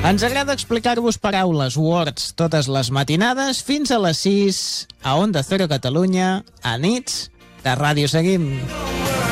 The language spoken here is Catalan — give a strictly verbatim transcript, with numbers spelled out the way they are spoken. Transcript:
Ens agrada explicar-vos paraules, words, totes les matinades fins a les sis a Onda Cero Catalunya, a nits de Ràdio Seguim.